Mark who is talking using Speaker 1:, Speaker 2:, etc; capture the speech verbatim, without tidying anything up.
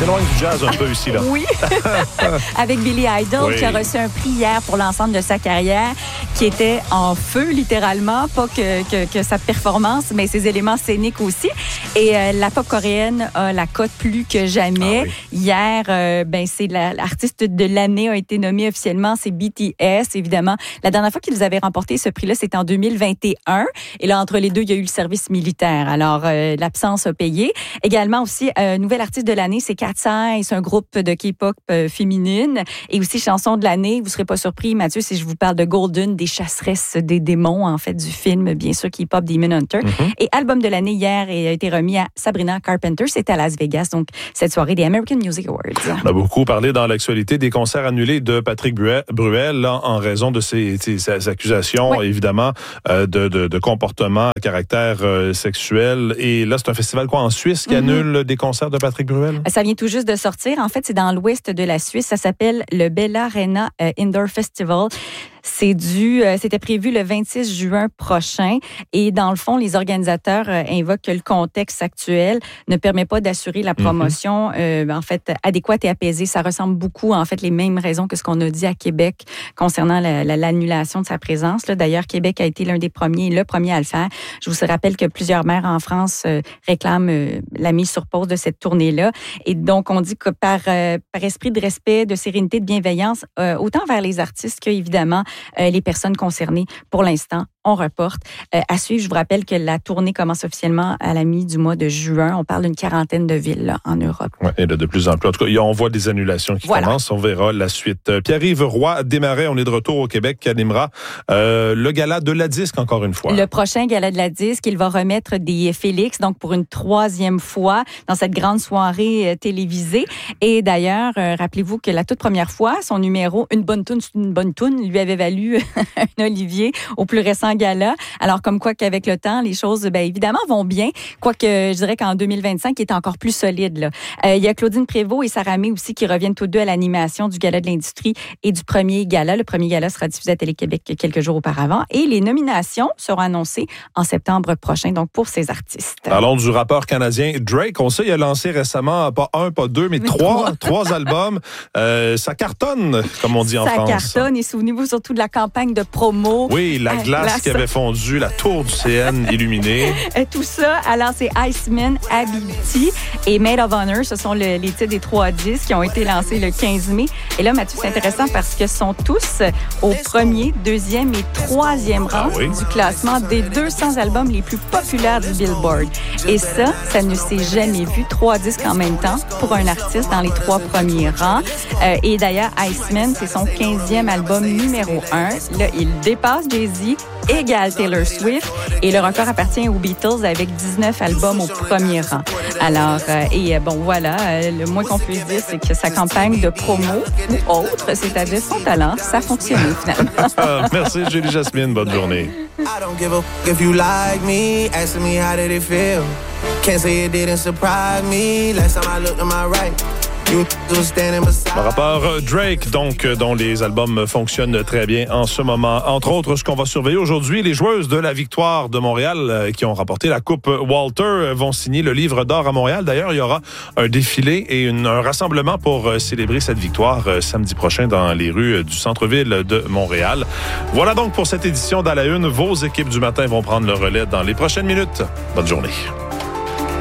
Speaker 1: s'éloigne du jazz un peu ici, là.
Speaker 2: Oui, avec Billy Idol, oui. qui a reçu un prix hier pour l'ensemble de sa carrière, qui était en feu, littéralement. Pas que, que, que sa performance, mais ses éléments scéniques aussi. Et euh, la pop coréenne a la cote plus que jamais. Ah, oui. Hier, euh, ben, c'est la, l'artiste de l'année a été nommée officiellement, c'est B T S, évidemment. La dernière fois qu'ils avaient remporté ce prix-là, c'était en deux mille vingt et un. Et là, entre les deux, il y a eu le service militaire. Alors, euh, l'absence a payé. Également aussi, euh, nouvelle artiste de l'année, c'est Cat's Eye. C'est un groupe de K-pop euh, féminine. Et aussi, chanson de l'année, vous ne serez pas surpris, Mathieu, si je vous parle de Golden, des chasseresses des démons, en fait, du film, bien sûr, K-pop Demon Hunter. Mm-hmm. Et album de l'année hier a été remis à Sabrina Carpenter. C'était à Las Vegas, donc cette soirée des American Music Awards.
Speaker 1: On a beaucoup parlé dans l'actualité des concerts annulés de Patrick Bruel là, en raison de ses, ses, ses accusations, oui. évidemment, euh, de, de, de comportement à caractère euh, sexuel. Et là, c'est un festival quoi en Suisse qui mm-hmm. annule des concerts de Patrick Bruel?
Speaker 2: Ça vient tout juste de sortir. En fait, c'est dans l'ouest de la Suisse. Ça s'appelle le Bella Arena euh, Indoor Festival. C'est dû, euh, c'était prévu le vingt-six juin prochain. Et dans le fond, les organisateurs euh, invoquent que le contexte actuel ne permet pas d'assurer la promotion mm-hmm. euh, en fait adéquate et apaisée. Ça ressemble beaucoup en fait les mêmes raisons que ce qu'on a dit à Québec concernant la, la, l'annulation de sa présence. Là, d'ailleurs, Québec a été l'un des premiers, le premier à le faire. Je vous rappelle que plusieurs maires en France euh, réclament euh, la mise sur pause de cette tournée-là. Et donc, on dit que par, euh, par esprit de respect, de sérénité, de bienveillance, euh, autant vers les artistes qu'évidemment euh, les personnes concernées, pour l'instant, on reporte. Euh, à suivre, je vous rappelle que la tournée commence officiellement à la mi du mois de juin. On parle d'une quarantaine de villes là, en Europe.
Speaker 1: Oui, et là, de plus en plus. En tout cas, on voit des annulations qui voilà. commencent. On verra la suite. Pierre-Yves Roy Desmarais, on est de retour au Québec, qui animera euh, le gala de la disque encore une fois.
Speaker 2: Le prochain gala de la disque, il va remettre des Félix, donc pour une troisième fois dans cette grande soirée euh, télévisée. Et d'ailleurs, euh, rappelez-vous que la toute première fois, son numéro « Une bonne toune, c'est une bonne toune » lui avait valu un Olivier au plus récent gala. Alors, comme quoi qu'avec le temps, les choses, bien évidemment, vont bien. Quoique, je dirais qu'en deux mille vingt-cinq, il est encore plus solide. Là. Euh, il y a Claudine Prévost et Sarah May aussi qui reviennent tous deux à l'animation du Gala de l'industrie et du premier gala. Le premier gala sera diffusé à Télé-Québec quelques jours auparavant. Et les nominations seront annoncées en septembre prochain, donc pour ces artistes.
Speaker 1: Parlons du rappeur canadien Drake. On sait, il a lancé récemment, pas un, pas deux, mais, mais trois, trois. trois albums. Euh, ça cartonne, comme on dit en
Speaker 2: ça
Speaker 1: France.
Speaker 2: Ça cartonne. Et souvenez-vous surtout de la campagne de promo.
Speaker 1: Oui, la glace, glace. qui avait fondu, la tour du C N illuminée.
Speaker 2: Tout ça, alors c'est Iceman, Ability et Maid of Honor. Ce sont le, les titres des trois disques qui ont été lancés le quinze mai. Et là, Mathieu, c'est intéressant parce que sont tous au premier, deuxième et troisième rang ah oui. du classement des deux cents albums les plus populaires du Billboard. Et ça, ça ne s'est jamais vu. Trois disques en même temps pour un artiste dans les trois premiers rangs. Euh, et d'ailleurs, Iceman, c'est son quinzième album numéro un. Là, il dépasse Jay-Z, égale Taylor Swift. Et le record appartient aux Beatles avec dix-neuf albums au premier rang. Alors, euh, et bon, voilà, euh, le moins qu'on puisse dire, c'est que sa campagne de promo ou autre, c'est-à-dire son talent, ça fonctionne finalement.
Speaker 1: Merci, Julie Jasmine. Bonne journée.
Speaker 3: I don't give a f- if you like me, asking me how did it feel. Can't say it didn't surprise me. Last time I looked to my right.
Speaker 1: Le rappeur Drake, donc, dont les albums fonctionnent très bien en ce moment. Entre autres, ce qu'on va surveiller aujourd'hui, les joueuses de la Victoire de Montréal euh, qui ont remporté la Coupe Walter euh, vont signer le livre d'or à Montréal. D'ailleurs, il y aura un défilé et une, un rassemblement pour euh, célébrer cette victoire euh, samedi prochain dans les rues euh, du centre-ville de Montréal. Voilà donc pour cette édition d'À la Une. Vos équipes du matin vont prendre le relais dans les prochaines minutes. Bonne journée.